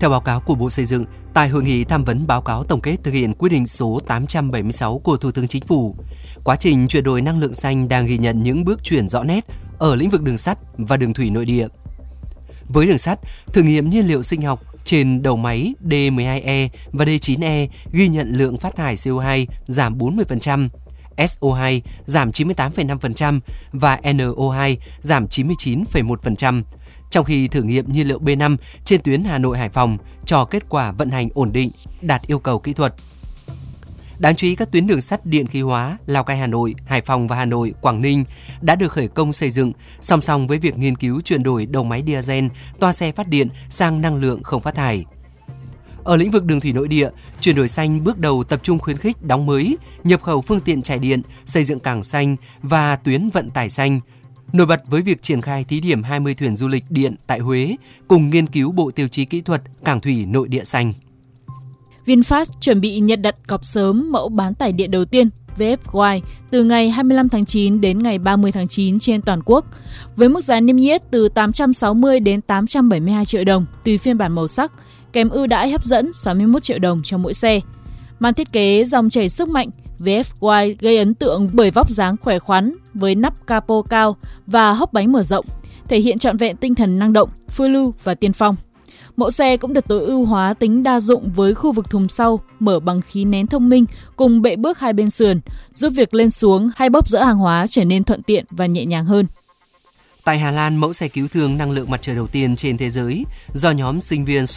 Theo báo cáo của Bộ Xây dựng, tại hội nghị tham vấn báo cáo tổng kết thực hiện quyết định số 876 của Thủ tướng Chính phủ, quá trình chuyển đổi năng lượng xanh đang ghi nhận những bước chuyển rõ nét ở lĩnh vực đường sắt và đường thủy nội địa. Với đường sắt, thử nghiệm nhiên liệu sinh học trên đầu máy D12E và D9E ghi nhận lượng phát thải CO2 giảm 40%, SO2 giảm 98,5% và NO2 giảm 99,1%. Trong khi thử nghiệm nhiên liệu B5 trên tuyến Hà Nội - Hải Phòng cho kết quả vận hành ổn định, đạt yêu cầu kỹ thuật. Đáng chú ý, các tuyến đường sắt điện khí hóa Lào Cai - Hà Nội, Hải Phòng và Hà Nội - Quảng Ninh đã được khởi công xây dựng song song với việc nghiên cứu chuyển đổi đầu máy diesel, toa xe phát điện sang năng lượng không phát thải. Ở lĩnh vực đường thủy nội địa, chuyển đổi xanh bước đầu tập trung khuyến khích đóng mới, nhập khẩu phương tiện chạy điện, xây dựng cảng xanh và tuyến vận tải xanh. Nổi bật với việc triển khai thí điểm 20 thuyền du lịch điện tại Huế cùng nghiên cứu bộ tiêu chí kỹ thuật cảng thủy nội địa xanh. VinFast chuẩn bị nhận đặt cọc sớm mẫu bán tải điện đầu tiên VFY từ ngày 25 tháng 9 đến ngày 30 tháng 9 trên toàn quốc, với mức giá niêm yết từ 860 đến 872 triệu đồng tùy phiên bản màu sắc, kèm ưu đãi hấp dẫn 61 triệu đồng cho mỗi xe. Màn thiết kế dòng chảy sức mạnh, VFY gây ấn tượng bởi vóc dáng khỏe khoắn với nắp capo cao và hốc bánh mở rộng, thể hiện trọn vẹn tinh thần năng động, phiêu lưu và tiên phong. Mẫu xe cũng được tối ưu hóa tính đa dụng với khu vực thùng sau mở bằng khí nén thông minh cùng bệ bước hai bên sườn, giúp việc lên xuống hay bốc dỡ hàng hóa trở nên thuận tiện và nhẹ nhàng hơn. Tại Hà Lan, mẫu xe cứu thương năng lượng mặt trời đầu tiên trên thế giới do nhóm sinh viên